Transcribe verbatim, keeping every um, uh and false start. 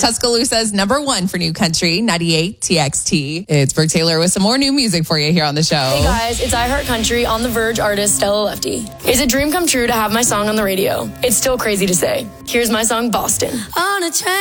Tuscaloosa's number one for new country, ninety-eight T X T. It's Brooke Taylor with some more new music for you here on the show. Hey guys, it's I Heart Country on The Verge artist Stella Lefty. It's a dream come true to have my song on the radio. It's still crazy to say. Here's my song, Boston. On a train.